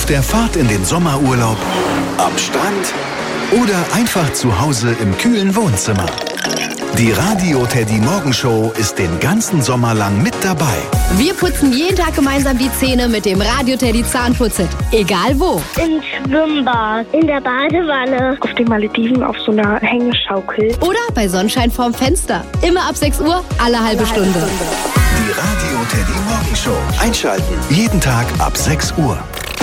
Auf der Fahrt in den Sommerurlaub, am Strand oder einfach zu Hause im kühlen Wohnzimmer. Die Radio Teddy Morgenshow ist den ganzen Sommer lang mit dabei. Wir putzen jeden Tag gemeinsam die Zähne mit dem Radio Teddy Zahnputzset. Egal wo. Im Schwimmbad, in der Badewanne, auf den Malediven auf so einer Hängeschaukel. Oder bei Sonnenschein vorm Fenster. Immer ab 6 Uhr, alle halbe Stunde. Die Radio Teddy Morgenshow. Einschalten. Jeden Tag ab 6 Uhr.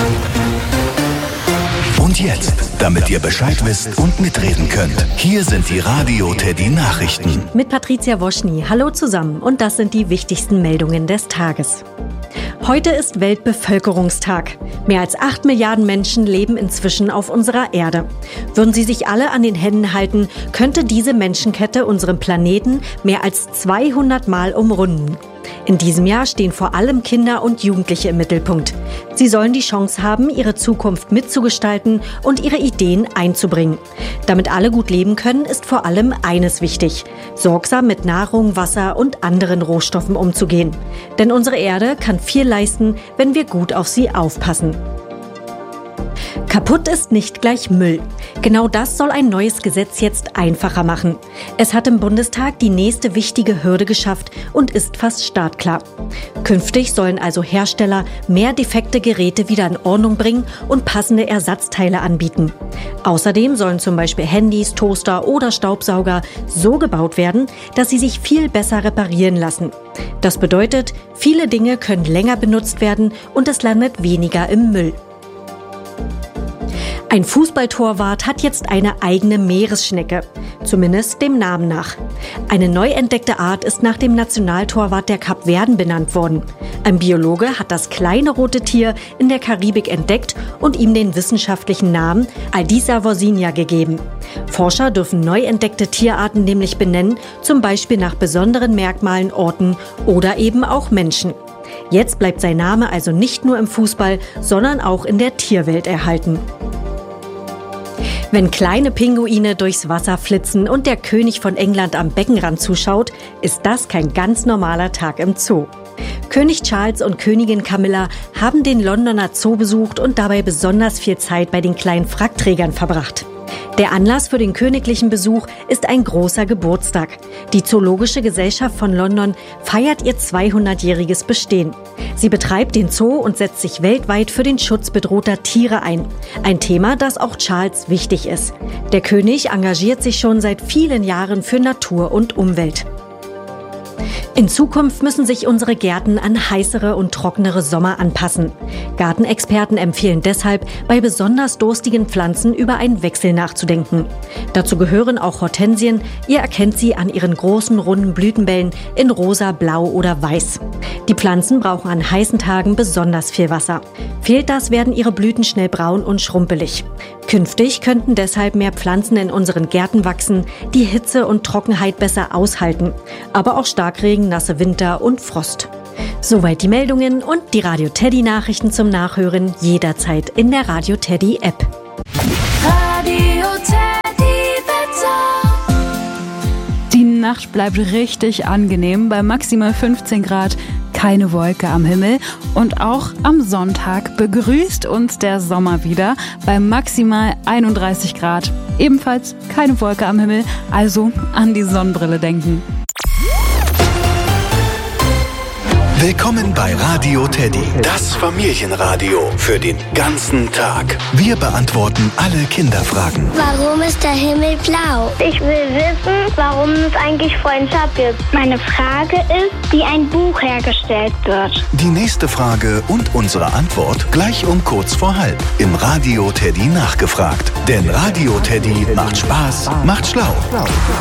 Und jetzt, damit ihr Bescheid wisst und mitreden könnt, hier sind die Radio Teddy Nachrichten. Mit Patricia Woschny. Hallo zusammen und das sind die wichtigsten Meldungen des Tages. Heute ist Weltbevölkerungstag. Mehr als 8 Milliarden Menschen leben inzwischen auf unserer Erde. Würden sie sich alle an den Händen halten, könnte diese Menschenkette unseren Planeten mehr als 200 Mal umrunden. In diesem Jahr stehen vor allem Kinder und Jugendliche im Mittelpunkt. Sie sollen die Chance haben, ihre Zukunft mitzugestalten und ihre Ideen einzubringen. Damit alle gut leben können, ist vor allem eines wichtig: sorgsam mit Nahrung, Wasser und anderen Rohstoffen umzugehen. Denn unsere Erde kann viel leisten, wenn wir gut auf sie aufpassen. Kaputt ist nicht gleich Müll. Genau das soll ein neues Gesetz jetzt einfacher machen. Es hat im Bundestag die nächste wichtige Hürde geschafft und ist fast startklar. Künftig sollen also Hersteller mehr defekte Geräte wieder in Ordnung bringen und passende Ersatzteile anbieten. Außerdem sollen zum Beispiel Handys, Toaster oder Staubsauger so gebaut werden, dass sie sich viel besser reparieren lassen. Das bedeutet, viele Dinge können länger benutzt werden und es landet weniger im Müll. Ein Fußballtorwart hat jetzt eine eigene Meeresschnecke, zumindest dem Namen nach. Eine neu entdeckte Art ist nach dem Nationaltorwart der Kapverden benannt worden. Ein Biologe hat das kleine rote Tier in der Karibik entdeckt und ihm den wissenschaftlichen Namen Aldisa vorsinia gegeben. Forscher dürfen neu entdeckte Tierarten nämlich benennen, zum Beispiel nach besonderen Merkmalen, Orten oder eben auch Menschen. Jetzt bleibt sein Name also nicht nur im Fußball, sondern auch in der Tierwelt erhalten. Wenn kleine Pinguine durchs Wasser flitzen und der König von England am Beckenrand zuschaut, ist das kein ganz normaler Tag im Zoo. König Charles und Königin Camilla haben den Londoner Zoo besucht und dabei besonders viel Zeit bei den kleinen Frackträgern verbracht. Der Anlass für den königlichen Besuch ist ein großer Geburtstag. Die Zoologische Gesellschaft von London feiert ihr 200-jähriges Bestehen. Sie betreibt den Zoo und setzt sich weltweit für den Schutz bedrohter Tiere ein. Ein Thema, das auch Charles wichtig ist. Der König engagiert sich schon seit vielen Jahren für Natur und Umwelt. In Zukunft müssen sich unsere Gärten an heißere und trockenere Sommer anpassen. Gartenexperten empfehlen deshalb, bei besonders durstigen Pflanzen über einen Wechsel nachzudenken. Dazu gehören auch Hortensien. Ihr erkennt sie an ihren großen, runden Blütenbällen in rosa, blau oder weiß. Die Pflanzen brauchen an heißen Tagen besonders viel Wasser. Fehlt das, werden ihre Blüten schnell braun und schrumpelig. Künftig könnten deshalb mehr Pflanzen in unseren Gärten wachsen, die Hitze und Trockenheit besser aushalten. Aber auch Starkregen, nasse Winter und Frost. Soweit die Meldungen und die Radio Teddy Nachrichten zum Nachhören jederzeit in der Radio Teddy App. Radio Teddy Wetter. Die Nacht bleibt richtig angenehm bei maximal 15 Grad. Keine Wolke am Himmel und auch am Sonntag begrüßt uns der Sommer wieder bei maximal 31 Grad. Ebenfalls keine Wolke am Himmel, also an die Sonnenbrille denken. Willkommen bei Radio Teddy, das Familienradio für den ganzen Tag. Wir beantworten alle Kinderfragen. Warum ist der Himmel blau? Ich will wissen, warum es eigentlich Freundschaft gibt. Meine Frage ist, wie ein Buch hergestellt wird. Die nächste Frage und unsere Antwort gleich um kurz vor halb im Radio Teddy nachgefragt. Denn Radio Teddy macht Spaß, macht schlau.